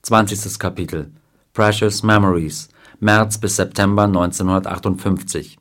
20. Kapitel Precious Memories, März bis September 1958.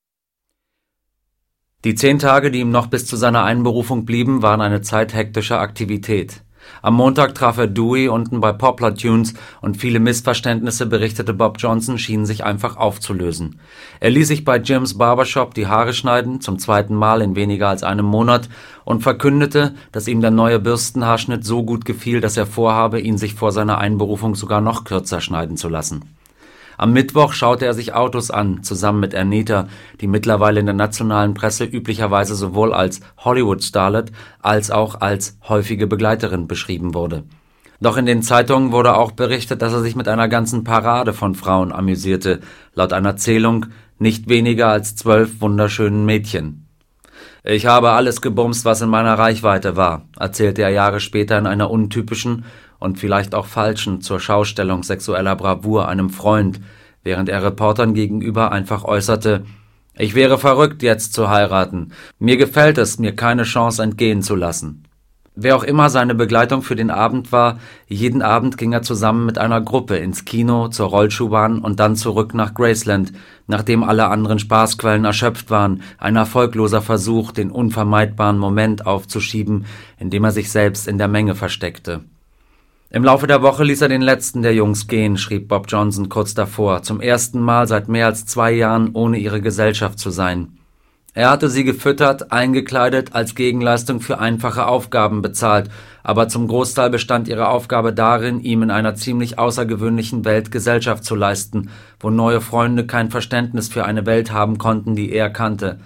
Die 10 Tage, die ihm noch bis zu seiner Einberufung blieben, waren eine Zeit hektischer Aktivität. Am Montag traf er Dewey unten bei Poplar Tunes und viele Missverständnisse, berichtete Bob Johnson, schienen sich einfach aufzulösen. Er ließ sich bei Jims Barbershop die Haare schneiden, zum 2. Mal in weniger als einem Monat, und verkündete, dass ihm der neue Bürstenhaarschnitt so gut gefiel, dass er vorhabe, ihn sich vor seiner Einberufung sogar noch kürzer schneiden zu lassen. Am Mittwoch schaute er sich Autos an, zusammen mit Anita, die mittlerweile in der nationalen Presse üblicherweise sowohl als Hollywood-Starlet als auch als häufige Begleiterin beschrieben wurde. Doch in den Zeitungen wurde auch berichtet, dass er sich mit einer ganzen Parade von Frauen amüsierte, laut einer Zählung nicht weniger als 12 wunderschönen Mädchen. »Ich habe alles gebumst, was in meiner Reichweite war«, erzählte er Jahre später in einer untypischen und vielleicht auch falschen zur Schaustellung sexueller Bravour einem Freund, während er Reportern gegenüber einfach äußerte: »Ich wäre verrückt, jetzt zu heiraten. Mir gefällt es, mir keine Chance entgehen zu lassen.« Wer auch immer seine Begleitung für den Abend war, jeden Abend ging er zusammen mit einer Gruppe ins Kino, zur Rollschuhbahn und dann zurück nach Graceland, nachdem alle anderen Spaßquellen erschöpft waren, ein erfolgloser Versuch, den unvermeidbaren Moment aufzuschieben, indem er sich selbst in der Menge versteckte. Im Laufe der Woche ließ er den letzten der Jungs gehen, schrieb Bob Johnson kurz davor, zum ersten Mal seit mehr als 2 Jahren ohne ihre Gesellschaft zu sein. Er hatte sie gefüttert, eingekleidet, als Gegenleistung für einfache Aufgaben bezahlt, aber zum Großteil bestand ihre Aufgabe darin, ihm in einer ziemlich außergewöhnlichen Welt Gesellschaft zu leisten, wo neue Freunde kein Verständnis für eine Welt haben konnten, die er kannte.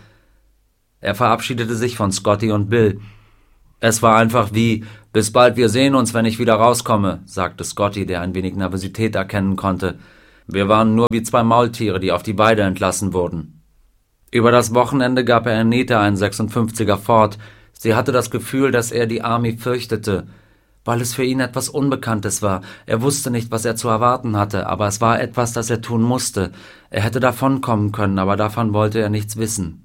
Er verabschiedete sich von Scotty und Bill. »Es war einfach wie, bis bald, wir sehen uns, wenn ich wieder rauskomme«, sagte Scotty, der ein wenig Nervosität erkennen konnte. »Wir waren nur wie 2 Maultiere, die auf die Weide entlassen wurden.« Über das Wochenende gab er Anita einen 56er Ford. Sie hatte das Gefühl, dass er die Army fürchtete, weil es für ihn etwas Unbekanntes war. Er wusste nicht, was er zu erwarten hatte, aber es war etwas, das er tun musste. Er hätte davonkommen können, aber davon wollte er nichts wissen.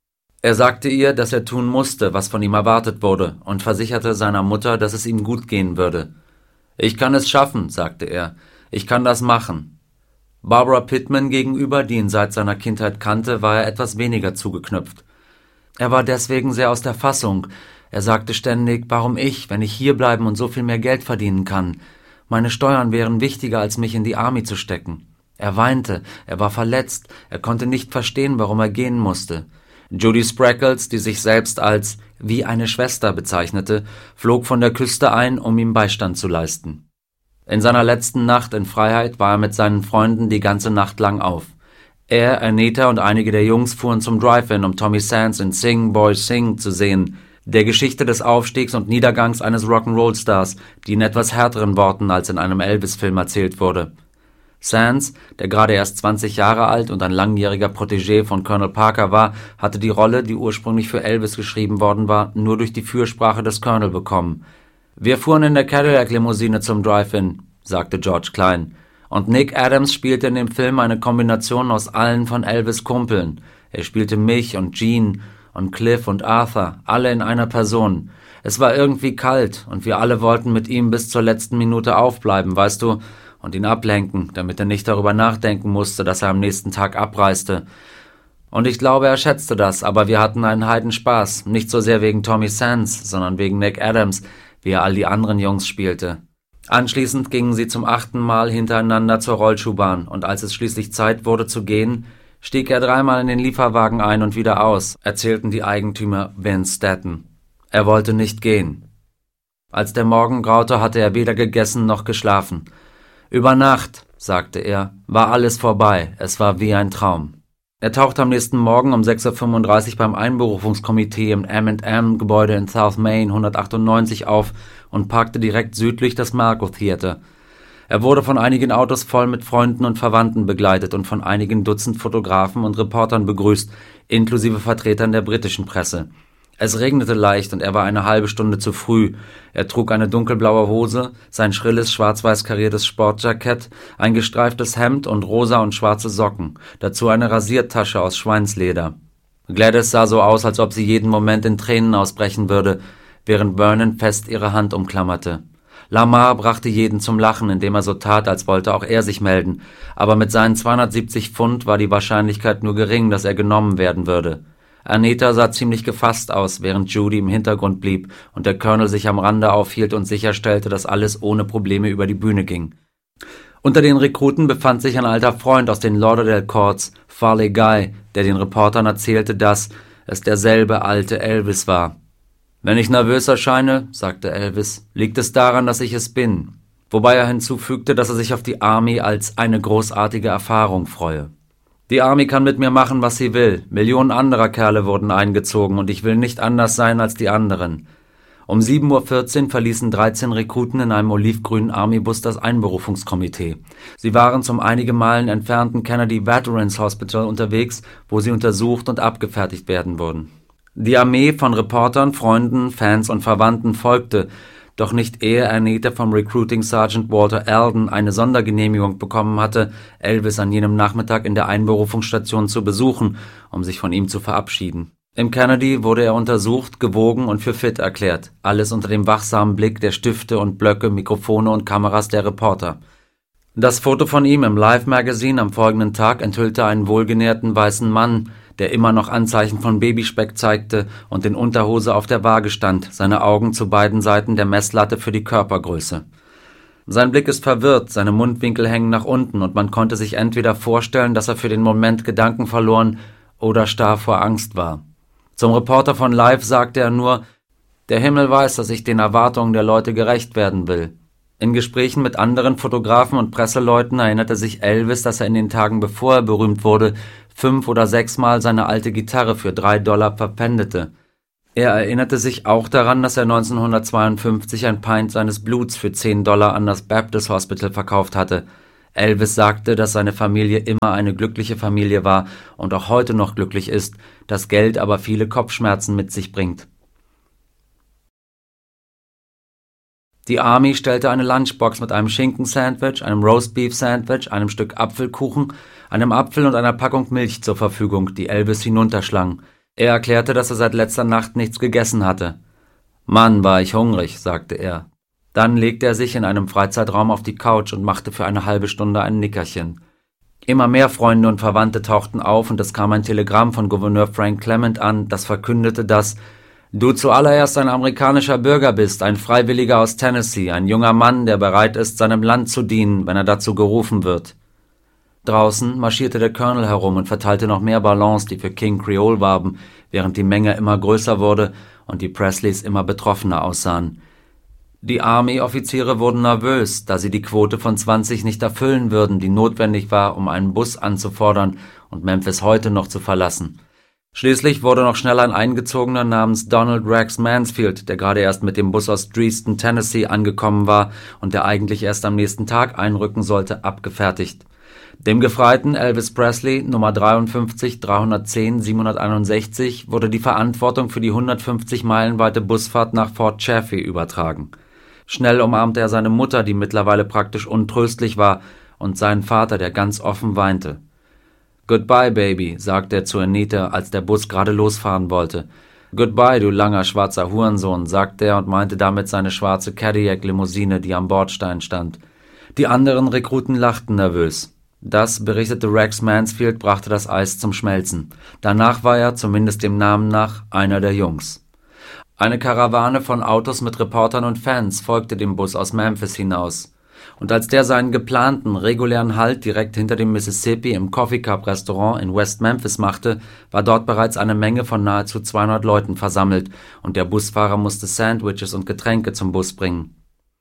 Er sagte ihr, dass er tun musste, was von ihm erwartet wurde, und versicherte seiner Mutter, dass es ihm gut gehen würde. »Ich kann es schaffen«, sagte er. »Ich kann das machen.« Barbara Pittman gegenüber, die ihn seit seiner Kindheit kannte, war er etwas weniger zugeknüpft. Er war deswegen sehr aus der Fassung. Er sagte ständig, warum ich, wenn ich hierbleiben und so viel mehr Geld verdienen kann? Meine Steuern wären wichtiger, als mich in die Army zu stecken. Er weinte, er war verletzt, er konnte nicht verstehen, warum er gehen musste. Judy Spreckles, die sich selbst als wie eine Schwester bezeichnete, flog von der Küste ein, um ihm Beistand zu leisten. In seiner letzten Nacht in Freiheit war er mit seinen Freunden die ganze Nacht lang auf. Er, Anita und einige der Jungs fuhren zum Drive-In, um Tommy Sands in Sing, Boys Sing zu sehen, der Geschichte des Aufstiegs und Niedergangs eines Rock'n'Roll-Stars, die in etwas härteren Worten als in einem Elvis-Film erzählt wurde. Sands, der gerade erst 20 Jahre alt und ein langjähriger Protégé von Colonel Parker war, hatte die Rolle, die ursprünglich für Elvis geschrieben worden war, nur durch die Fürsprache des Colonel bekommen. »Wir fuhren in der Cadillac-Limousine zum Drive-In«, sagte George Klein. Und Nick Adams spielte in dem Film eine Kombination aus allen von Elvis' Kumpeln. Er spielte mich und Gene und Cliff und Arthur, alle in einer Person. Es war irgendwie kalt und wir alle wollten mit ihm bis zur letzten Minute aufbleiben, weißt du, und ihn ablenken, damit er nicht darüber nachdenken musste, dass er am nächsten Tag abreiste. Und ich glaube, er schätzte das, aber wir hatten einen Heidenspaß, nicht so sehr wegen Tommy Sands, sondern wegen Nick Adams, wie er all die anderen Jungs spielte. Anschließend gingen sie zum 8. Mal hintereinander zur Rollschuhbahn, und als es schließlich Zeit wurde zu gehen, stieg er 3-mal in den Lieferwagen ein und wieder aus, erzählten die Eigentümer Vince Staton. Er wollte nicht gehen. Als der Morgen graute, hatte er weder gegessen noch geschlafen. »Über Nacht«, sagte er, »war alles vorbei, es war wie ein Traum.« Er tauchte am nächsten Morgen um 6:35 Uhr beim Einberufungskomitee im M&M-Gebäude in South Main 198 auf und parkte direkt südlich des Marco Theater. Er wurde von einigen Autos voll mit Freunden und Verwandten begleitet und von einigen Dutzend Fotografen und Reportern begrüßt, inklusive Vertretern der britischen Presse. Es regnete leicht und er war eine halbe Stunde zu früh. Er trug eine dunkelblaue Hose, sein schrilles schwarz-weiß kariertes Sportjackett, ein gestreiftes Hemd und rosa und schwarze Socken, dazu eine Rasiertasche aus Schweinsleder. Gladys sah so aus, als ob sie jeden Moment in Tränen ausbrechen würde, während Vernon fest ihre Hand umklammerte. Lamar brachte jeden zum Lachen, indem er so tat, als wollte auch er sich melden, aber mit seinen 270 Pfund war die Wahrscheinlichkeit nur gering, dass er genommen werden würde. Anita sah ziemlich gefasst aus, während Judy im Hintergrund blieb und der Colonel sich am Rande aufhielt und sicherstellte, dass alles ohne Probleme über die Bühne ging. Unter den Rekruten befand sich ein alter Freund aus den Lauderdale Courts, Farley Guy, der den Reportern erzählte, dass es derselbe alte Elvis war. »Wenn ich nervös erscheine«, sagte Elvis, »liegt es daran, dass ich es bin«, wobei er hinzufügte, dass er sich auf die Army als eine großartige Erfahrung freue. »Die Army kann mit mir machen, was sie will. Millionen anderer Kerle wurden eingezogen und ich will nicht anders sein als die anderen.« Um 7:14 Uhr verließen 13 Rekruten in einem olivgrünen Armybus das Einberufungskomitee. Sie waren zum einige Meilen entfernten Kennedy Veterans Hospital unterwegs, wo sie untersucht und abgefertigt werden würden. Die Armee von Reportern, Freunden, Fans und Verwandten folgte, doch nicht ehe Anita vom Recruiting Sergeant Walter Alden eine Sondergenehmigung bekommen hatte, Elvis an jenem Nachmittag in der Einberufungsstation zu besuchen, um sich von ihm zu verabschieden. Im Kennedy wurde er untersucht, gewogen und für fit erklärt, alles unter dem wachsamen Blick der Stifte und Blöcke, Mikrofone und Kameras der Reporter. Das Foto von ihm im Life Magazine am folgenden Tag enthüllte einen wohlgenährten weißen Mann, der immer noch Anzeichen von Babyspeck zeigte und in Unterhose auf der Waage stand, seine Augen zu beiden Seiten der Messlatte für die Körpergröße. Sein Blick ist verwirrt, seine Mundwinkel hängen nach unten und man konnte sich entweder vorstellen, dass er für den Moment Gedanken verloren oder starr vor Angst war. Zum Reporter von Life sagte er nur, »Der Himmel weiß, dass ich den Erwartungen der Leute gerecht werden will.« In Gesprächen mit anderen Fotografen und Presseleuten erinnerte sich Elvis, dass er in den Tagen bevor er berühmt wurde, 5 oder 6 Mal seine alte Gitarre für $3 verpfändete. Er erinnerte sich auch daran, dass er 1952 ein Pint seines Bluts für $10 an das Baptist Hospital verkauft hatte. Elvis sagte, dass seine Familie immer eine glückliche Familie war und auch heute noch glücklich ist, das Geld aber viele Kopfschmerzen mit sich bringt. Die Army stellte eine Lunchbox mit einem Schinkensandwich, einem Roastbeef-Sandwich, einem Stück Apfelkuchen, einem Apfel und einer Packung Milch zur Verfügung, die Elvis hinunterschlang. Er erklärte, dass er seit letzter Nacht nichts gegessen hatte. »Mann, war ich hungrig«, sagte er. Dann legte er sich in einem Freizeitraum auf die Couch und machte für eine halbe Stunde ein Nickerchen. Immer mehr Freunde und Verwandte tauchten auf und es kam ein Telegramm von Gouverneur Frank Clement an, das verkündete, dass »du zuallererst ein amerikanischer Bürger bist, ein Freiwilliger aus Tennessee, ein junger Mann, der bereit ist, seinem Land zu dienen, wenn er dazu gerufen wird.« Draußen marschierte der Colonel herum und verteilte noch mehr Ballons, die für King Creole warben, während die Menge immer größer wurde und die Presleys immer betroffener aussahen. Die Army-Offiziere wurden nervös, da sie die Quote von 20 nicht erfüllen würden, die notwendig war, um einen Bus anzufordern und Memphis heute noch zu verlassen. Schließlich wurde noch schnell ein Eingezogener namens Donald Rex Mansfield, der gerade erst mit dem Bus aus Dresden, Tennessee angekommen war und der eigentlich erst am nächsten Tag einrücken sollte, abgefertigt. Dem Gefreiten Elvis Presley, Nummer 53 310 761, wurde die Verantwortung für die 150 Meilen weite Busfahrt nach Fort Chaffee übertragen. Schnell umarmte er seine Mutter, die mittlerweile praktisch untröstlich war, und seinen Vater, der ganz offen weinte. »Goodbye, Baby«, sagte er zu Anita, als der Bus gerade losfahren wollte. »Goodbye, du langer schwarzer Hurensohn«, sagte er und meinte damit seine schwarze Cadillac-Limousine, die am Bordstein stand. Die anderen Rekruten lachten nervös. Das, berichtete Rex Mansfield, brachte das Eis zum Schmelzen. Danach war er, zumindest dem Namen nach, einer der Jungs. Eine Karawane von Autos mit Reportern und Fans folgte dem Bus aus Memphis hinaus. Und als der seinen geplanten, regulären Halt direkt hinter dem Mississippi im Coffee Cup Restaurant in West Memphis machte, war dort bereits eine Menge von nahezu 200 Leuten versammelt und der Busfahrer musste Sandwiches und Getränke zum Bus bringen.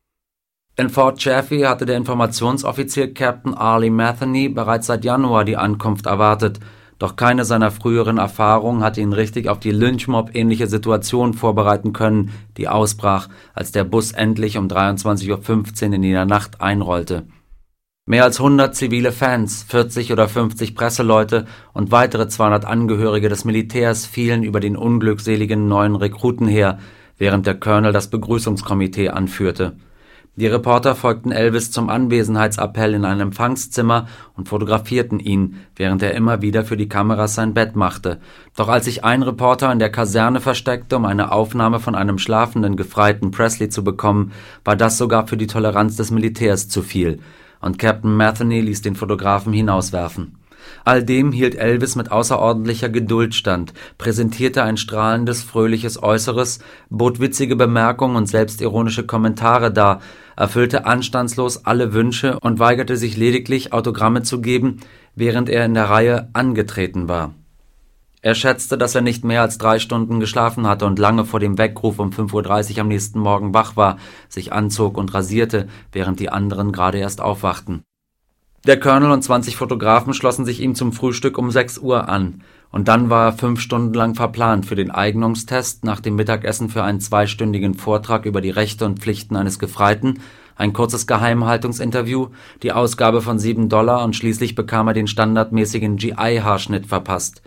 In Fort Chaffee hatte der Informationsoffizier Captain Arlie Matheny bereits seit Januar die Ankunft erwartet, doch keine seiner früheren Erfahrungen hatte ihn richtig auf die Lynchmob-ähnliche Situation vorbereiten können, die ausbrach, als der Bus endlich um 23:15 Uhr in der Nacht einrollte. Mehr als 100 zivile Fans, 40 oder 50 Presseleute und weitere 200 Angehörige des Militärs fielen über den unglückseligen neuen Rekruten her, während der Colonel das Begrüßungskomitee anführte. Die Reporter folgten Elvis zum Anwesenheitsappell in ein Empfangszimmer und fotografierten ihn, während er immer wieder für die Kameras sein Bett machte. Doch als sich ein Reporter in der Kaserne versteckte, um eine Aufnahme von einem schlafenden Gefreiten Presley zu bekommen, war das sogar für die Toleranz des Militärs zu viel, und Captain Metheny ließ den Fotografen hinauswerfen. All dem hielt Elvis mit außerordentlicher Geduld stand, präsentierte ein strahlendes, fröhliches Äußeres, bot witzige Bemerkungen und selbstironische Kommentare dar, erfüllte anstandslos alle Wünsche und weigerte sich lediglich, Autogramme zu geben, während er in der Reihe angetreten war. Er schätzte, dass er nicht mehr als 3 Stunden geschlafen hatte und lange vor dem Weckruf um 5:30 Uhr am nächsten Morgen wach war, sich anzog und rasierte, während die anderen gerade erst aufwachten. Der Colonel und 20 Fotografen schlossen sich ihm zum Frühstück um 6 Uhr an, und dann war er 5 Stunden lang verplant für den Eignungstest, nach dem Mittagessen für einen 2-stündigen Vortrag über die Rechte und Pflichten eines Gefreiten, ein kurzes Geheimhaltungsinterview, die Ausgabe von $7 und schließlich bekam er den standardmäßigen GI-Haarschnitt verpasst.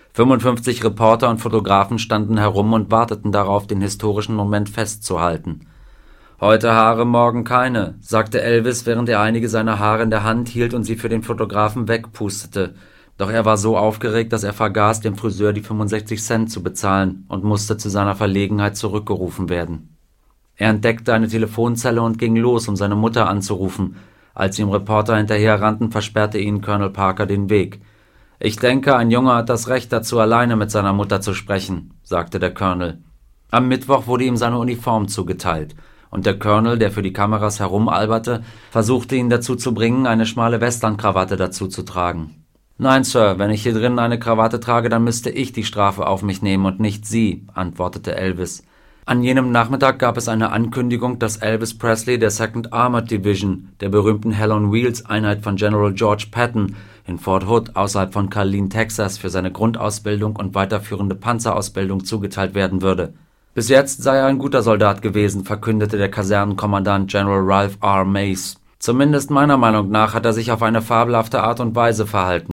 55 Reporter und Fotografen standen herum und warteten darauf, den historischen Moment festzuhalten. »Heute Haare, morgen keine«, sagte Elvis, während er einige seiner Haare in der Hand hielt und sie für den Fotografen wegpustete. Doch er war so aufgeregt, dass er vergaß, dem Friseur die 65 Cent zu bezahlen und musste zu seiner Verlegenheit zurückgerufen werden. Er entdeckte eine Telefonzelle und ging los, um seine Mutter anzurufen. Als ihm Reporter hinterherrannten, versperrte ihnen Colonel Parker den Weg. »Ich denke, ein Junge hat das Recht dazu, alleine mit seiner Mutter zu sprechen«, sagte der Colonel. Am Mittwoch wurde ihm seine Uniform zugeteilt, und der Colonel, der für die Kameras herumalberte, versuchte ihn dazu zu bringen, eine schmale Westernkrawatte dazu zu tragen. »Nein, Sir, wenn ich hier drinnen eine Krawatte trage, dann müsste ich die Strafe auf mich nehmen und nicht Sie«, antwortete Elvis. An jenem Nachmittag gab es eine Ankündigung, dass Elvis Presley der 2nd Armored Division, der berühmten Hell on Wheels Einheit von General George Patton, in Fort Hood außerhalb von Killeen, Texas, für seine Grundausbildung und weiterführende Panzerausbildung zugeteilt werden würde. Bis jetzt sei er ein guter Soldat gewesen, verkündete der Kasernenkommandant General Ralph R. Mace. Zumindest meiner Meinung nach hat er sich auf eine fabelhafte Art und Weise verhalten.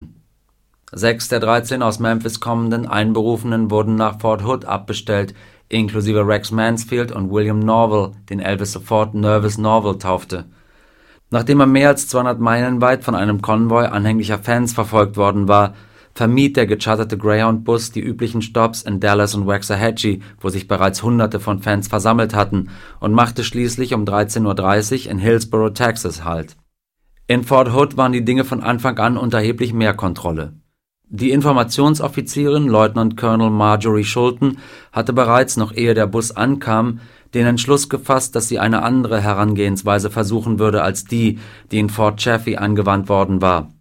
6 der 13 aus Memphis kommenden Einberufenen wurden nach Fort Hood abbestellt, inklusive Rex Mansfield und William Norval, den Elvis sofort Nervous Norval taufte. Nachdem er mehr als 200 Meilen weit von einem Konvoi anhänglicher Fans verfolgt worden war, vermied der gecharterte Greyhound-Bus die üblichen Stopps in Dallas und Waxahachie, wo sich bereits Hunderte von Fans versammelt hatten, und machte schließlich um 13:30 Uhr in Hillsborough, Texas Halt. In Fort Hood waren die Dinge von Anfang an unter erheblich mehr Kontrolle. Die Informationsoffizierin, Lieutenant Colonel Marjorie Schulten, hatte bereits, noch ehe der Bus ankam, den Entschluss gefasst, dass sie eine andere Herangehensweise versuchen würde als die in Fort Chaffee angewandt worden war.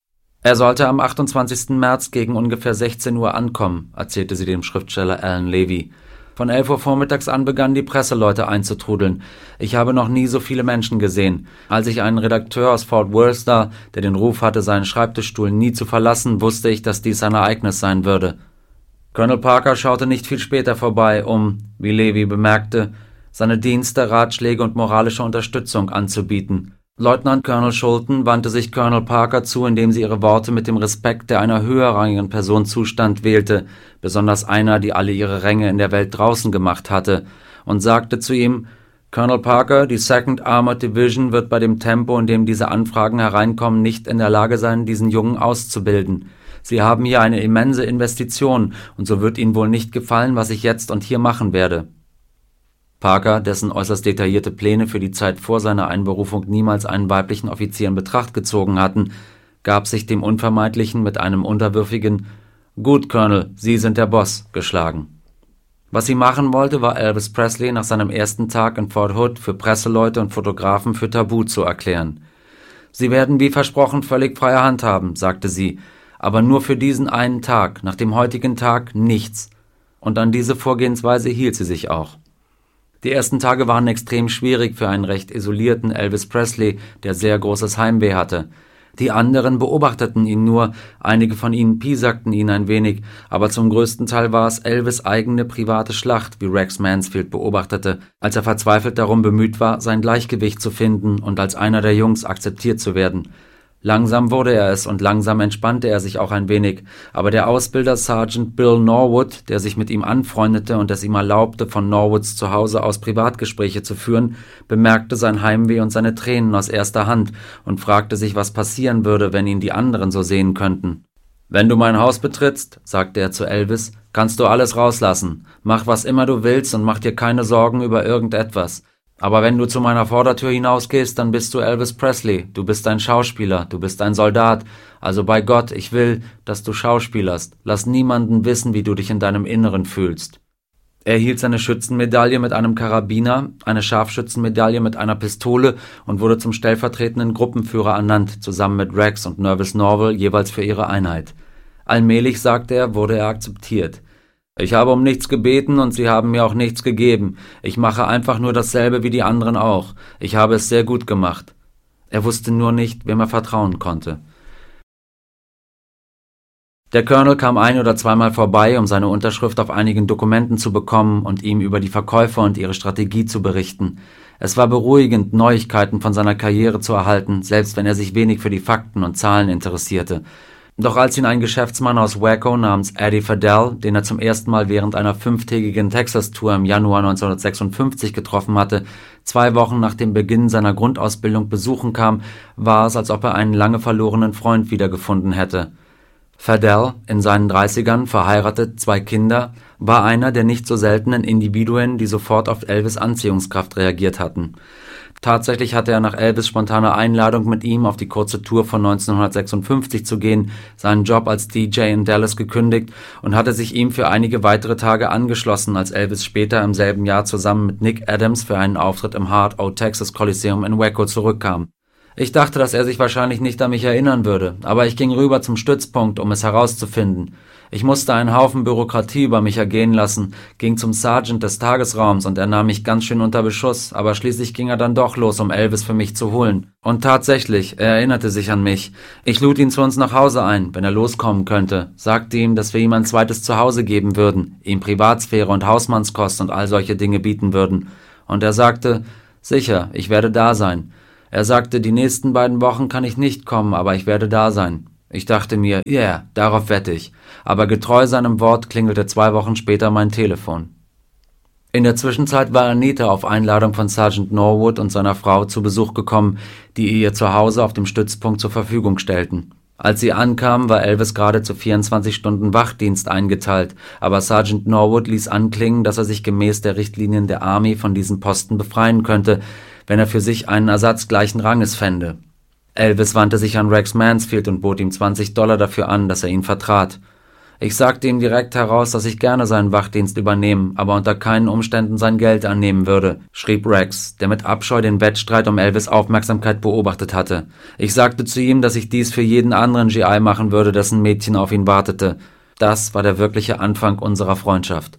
Er sollte am 28. März gegen ungefähr 16 Uhr ankommen, erzählte sie dem Schriftsteller Alan Levy. Von 11 Uhr vormittags an begannen die Presseleute einzutrudeln. Ich habe noch nie so viele Menschen gesehen. Als ich einen Redakteur aus Fort Worth sah, der den Ruf hatte, seinen Schreibtischstuhl nie zu verlassen, wusste ich, dass dies ein Ereignis sein würde. Colonel Parker schaute nicht viel später vorbei, um, wie Levy bemerkte, seine Dienste, Ratschläge und moralische Unterstützung anzubieten. Lieutenant Colonel Schulten wandte sich Colonel Parker zu, indem sie ihre Worte mit dem Respekt, der einer höherrangigen Person zustand, wählte, besonders einer, die alle ihre Ränge in der Welt draußen gemacht hatte, und sagte zu ihm: »Colonel Parker, die 2nd Armored Division wird bei dem Tempo, in dem diese Anfragen hereinkommen, nicht in der Lage sein, diesen Jungen auszubilden. Sie haben hier eine immense Investition, und so wird Ihnen wohl nicht gefallen, was ich jetzt und hier machen werde.« Parker, dessen äußerst detaillierte Pläne für die Zeit vor seiner Einberufung niemals einen weiblichen Offizier in Betracht gezogen hatten, gab sich dem Unvermeidlichen mit einem unterwürfigen »Gut, Colonel, Sie sind der Boss« geschlagen. Was sie machen wollte, war Elvis Presley nach seinem ersten Tag in Fort Hood für Presseleute und Fotografen für tabu zu erklären. »Sie werden wie versprochen völlig freie Hand haben«, sagte sie, »aber nur für diesen einen Tag, nach dem heutigen Tag nichts.« Und an diese Vorgehensweise hielt sie sich auch. Die ersten Tage waren extrem schwierig für einen recht isolierten Elvis Presley, der sehr großes Heimweh hatte. Die anderen beobachteten ihn nur, einige von ihnen piesakten ihn ein wenig, aber zum größten Teil war es Elvis' eigene private Schlacht, wie Rex Mansfield beobachtete, als er verzweifelt darum bemüht war, sein Gleichgewicht zu finden und als einer der Jungs akzeptiert zu werden. Langsam wurde er es und langsam entspannte er sich auch ein wenig, aber der Ausbilder Sergeant Bill Norwood, der sich mit ihm anfreundete und es ihm erlaubte, von Norwoods Zuhause aus Privatgespräche zu führen, bemerkte sein Heimweh und seine Tränen aus erster Hand und fragte sich, was passieren würde, wenn ihn die anderen so sehen könnten. »Wenn du mein Haus betrittst«, sagte er zu Elvis, »kannst du alles rauslassen. Mach, was immer du willst und mach dir keine Sorgen über irgendetwas. Aber wenn du zu meiner Vordertür hinausgehst, dann bist du Elvis Presley. Du bist ein Schauspieler, du bist ein Soldat. Also bei Gott, ich will, dass du schauspielerst. Lass niemanden wissen, wie du dich in deinem Inneren fühlst.« Er erhielt seine Schützenmedaille mit einem Karabiner, eine Scharfschützenmedaille mit einer Pistole und wurde zum stellvertretenden Gruppenführer ernannt, zusammen mit Rex und Nervous Norval jeweils für ihre Einheit. Allmählich, sagte er, wurde er akzeptiert. »Ich habe um nichts gebeten und sie haben mir auch nichts gegeben. Ich mache einfach nur dasselbe wie die anderen auch. Ich habe es sehr gut gemacht.« Er wusste nur nicht, wem er vertrauen konnte. Der Colonel kam ein- oder zweimal vorbei, um seine Unterschrift auf einigen Dokumenten zu bekommen und ihm über die Verkäufer und ihre Strategie zu berichten. Es war beruhigend, Neuigkeiten von seiner Karriere zu erhalten, selbst wenn er sich wenig für die Fakten und Zahlen interessierte. Doch als ihn ein Geschäftsmann aus Waco namens Eddie Fadell, den er zum ersten Mal während einer 5-tägigen Texas-Tour im Januar 1956 getroffen hatte, 2 Wochen nach dem Beginn seiner Grundausbildung besuchen kam, war es, als ob er einen lange verlorenen Freund wiedergefunden hätte. Fadell, in seinen 30ern, verheiratet, 2 Kinder, war einer der nicht so seltenen Individuen, die sofort auf Elvis' Anziehungskraft reagiert hatten. Tatsächlich hatte er nach Elvis' spontaner Einladung, mit ihm auf die kurze Tour von 1956 zu gehen, seinen Job als DJ in Dallas gekündigt und hatte sich ihm für einige weitere Tage angeschlossen, als Elvis später im selben Jahr zusammen mit Nick Adams für einen Auftritt im Hard O Texas Coliseum in Waco zurückkam. Ich dachte, dass er sich wahrscheinlich nicht an mich erinnern würde, aber ich ging rüber zum Stützpunkt, um es herauszufinden. Ich musste einen Haufen Bürokratie über mich ergehen lassen, ging zum Sergeant des Tagesraums und er nahm mich ganz schön unter Beschuss, aber schließlich ging er dann doch los, um Elvis für mich zu holen. Und tatsächlich, er erinnerte sich an mich. Ich lud ihn zu uns nach Hause ein, wenn er loskommen könnte, sagte ihm, dass wir ihm ein zweites Zuhause geben würden, ihm Privatsphäre und Hausmannskost und all solche Dinge bieten würden. Und er sagte, sicher, ich werde da sein. Er sagte, die nächsten 2 Wochen kann ich nicht kommen, aber ich werde da sein. Ich dachte mir, darauf wette ich. Aber getreu seinem Wort klingelte 2 Wochen später mein Telefon. In der Zwischenzeit war Anita auf Einladung von Sergeant Norwood und seiner Frau zu Besuch gekommen, die ihr Zuhause auf dem Stützpunkt zur Verfügung stellten. Als sie ankam, war Elvis gerade zu 24 Stunden Wachdienst eingeteilt, aber Sergeant Norwood ließ anklingen, dass er sich gemäß der Richtlinien der Army von diesem Posten befreien könnte, wenn er für sich einen Ersatz gleichen Ranges fände. Elvis wandte sich an Rex Mansfield und bot ihm $20 dafür an, dass er ihn vertrat. Ich sagte ihm direkt heraus, dass ich gerne seinen Wachdienst übernehmen, aber unter keinen Umständen sein Geld annehmen würde, schrieb Rex, der mit Abscheu den Wettstreit um Elvis' Aufmerksamkeit beobachtet hatte. Ich sagte zu ihm, dass ich dies für jeden anderen GI machen würde, dessen Mädchen auf ihn wartete. Das war der wirkliche Anfang unserer Freundschaft.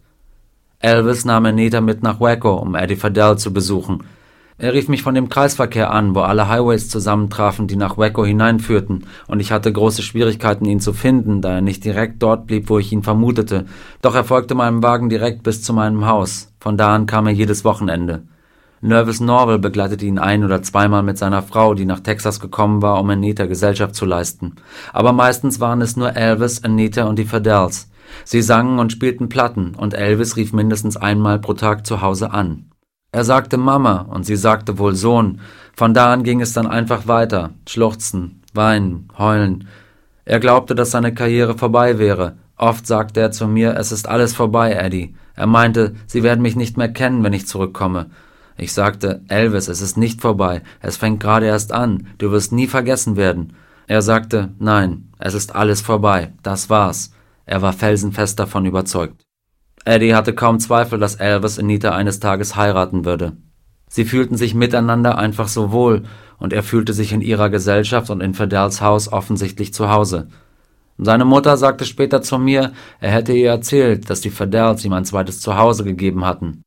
Elvis nahm Anita mit nach Waco, um Eddie Fadell zu besuchen. Er rief mich von dem Kreisverkehr an, wo alle Highways zusammentrafen, die nach Waco hineinführten, und ich hatte große Schwierigkeiten, ihn zu finden, da er nicht direkt dort blieb, wo ich ihn vermutete. Doch er folgte meinem Wagen direkt bis zu meinem Haus. Von da an kam er jedes Wochenende. Nervous Norval begleitete ihn 1- oder 2-mal mit seiner Frau, die nach Texas gekommen war, um Anita Gesellschaft zu leisten. Aber meistens waren es nur Elvis, Anita und die Fadells. Sie sangen und spielten Platten, und Elvis rief mindestens einmal pro Tag zu Hause an. Er sagte Mama und sie sagte wohl Sohn. Von da an ging es dann einfach weiter. Schluchzen, weinen, heulen. Er glaubte, dass seine Karriere vorbei wäre. Oft sagte er zu mir, es ist alles vorbei, Eddie. Er meinte, sie werden mich nicht mehr kennen, wenn ich zurückkomme. Ich sagte, Elvis, es ist nicht vorbei. Es fängt gerade erst an. Du wirst nie vergessen werden. Er sagte, nein, es ist alles vorbei. Das war's. Er war felsenfest davon überzeugt. Eddie hatte kaum Zweifel, dass Elvis Anita eines Tages heiraten würde. Sie fühlten sich miteinander einfach so wohl, und er fühlte sich in ihrer Gesellschaft und in Fadells Haus offensichtlich zu Hause. Seine Mutter sagte später zu mir, er hätte ihr erzählt, dass die Fadells ihm ein zweites Zuhause gegeben hatten.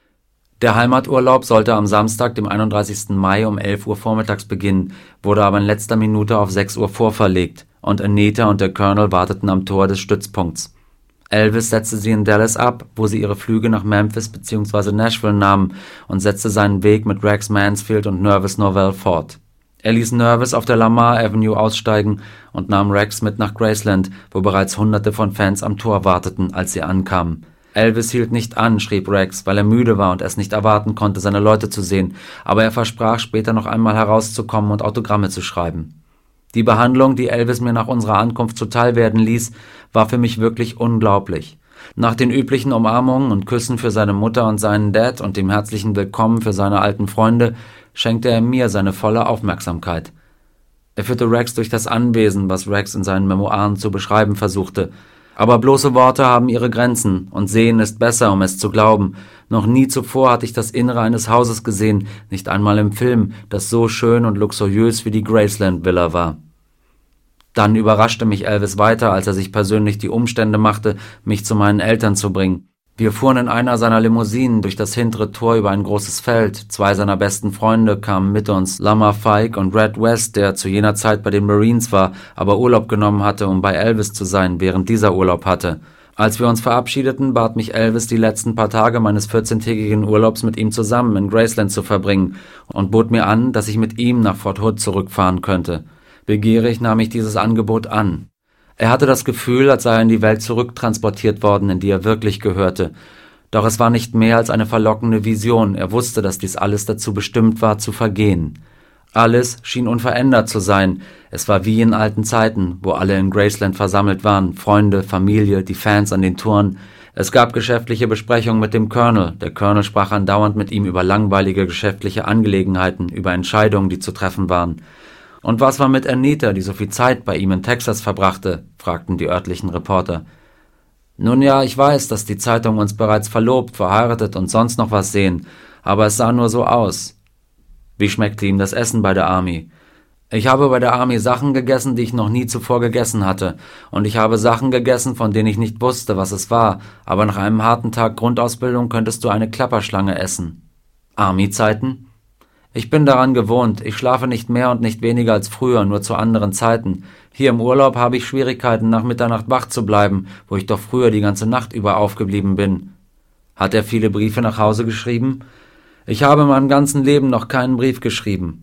Der Heimaturlaub sollte am Samstag, dem 31. Mai um 11 Uhr vormittags beginnen, wurde aber in letzter Minute auf 6 Uhr vorverlegt, und Anita und der Colonel warteten am Tor des Stützpunkts. Elvis setzte sie in Dallas ab, wo sie ihre Flüge nach Memphis bzw. Nashville nahmen, und setzte seinen Weg mit Rex Mansfield und Nervous Norval fort. Er ließ Nervous auf der Lamar Avenue aussteigen und nahm Rex mit nach Graceland, wo bereits Hunderte von Fans am Tor warteten, als sie ankamen. Elvis hielt nicht an, schrieb Rex, weil er müde war und es nicht erwarten konnte, seine Leute zu sehen, aber er versprach, später noch einmal herauszukommen und Autogramme zu schreiben. Die Behandlung, die Elvis mir nach unserer Ankunft zuteil werden ließ, war für mich wirklich unglaublich. Nach den üblichen Umarmungen und Küssen für seine Mutter und seinen Dad und dem herzlichen Willkommen für seine alten Freunde, schenkte er mir seine volle Aufmerksamkeit. Er führte Rex durch das Anwesen, was Rex in seinen Memoiren zu beschreiben versuchte. Aber bloße Worte haben ihre Grenzen, und sehen ist besser, um es zu glauben. Noch nie zuvor hatte ich das Innere eines Hauses gesehen, nicht einmal im Film, das so schön und luxuriös wie die Graceland Villa war. Dann überraschte mich Elvis weiter, als er sich persönlich die Umstände machte, mich zu meinen Eltern zu bringen. Wir fuhren in einer seiner Limousinen durch das hintere Tor über ein großes Feld. 2 seiner besten Freunde kamen mit uns, Lama Fike und Red West, der zu jener Zeit bei den Marines war, aber Urlaub genommen hatte, um bei Elvis zu sein, während dieser Urlaub hatte. Als wir uns verabschiedeten, bat mich Elvis, die letzten paar Tage meines 14-tägigen Urlaubs mit ihm zusammen in Graceland zu verbringen und bot mir an, dass ich mit ihm nach Fort Hood zurückfahren könnte. Begierig nahm ich dieses Angebot an. Er hatte das Gefühl, als sei er in die Welt zurücktransportiert worden, in die er wirklich gehörte. Doch es war nicht mehr als eine verlockende Vision. Er wusste, dass dies alles dazu bestimmt war, zu vergehen. Alles schien unverändert zu sein. Es war wie in alten Zeiten, wo alle in Graceland versammelt waren, Freunde, Familie, die Fans an den Toren. Es gab geschäftliche Besprechungen mit dem Colonel. Der Colonel sprach andauernd mit ihm über langweilige geschäftliche Angelegenheiten, über Entscheidungen, die zu treffen waren. »Und was war mit Anita, die so viel Zeit bei ihm in Texas verbrachte?« fragten die örtlichen Reporter. »Nun ja, ich weiß, dass die Zeitungen uns bereits verlobt, verheiratet und sonst noch was sehen, aber es sah nur so aus.« »Wie schmeckte ihm das Essen bei der Army?« »Ich habe bei der Army Sachen gegessen, die ich noch nie zuvor gegessen hatte. Und ich habe Sachen gegessen, von denen ich nicht wusste, was es war, aber nach einem harten Tag Grundausbildung könntest du eine Klapperschlange essen.« »Army-Zeiten?« »Ich bin daran gewohnt. Ich schlafe nicht mehr und nicht weniger als früher, nur zu anderen Zeiten. Hier im Urlaub habe ich Schwierigkeiten, nach Mitternacht wach zu bleiben, wo ich doch früher die ganze Nacht über aufgeblieben bin.« »Hat er viele Briefe nach Hause geschrieben?« »Ich habe in meinem ganzen Leben noch keinen Brief geschrieben.«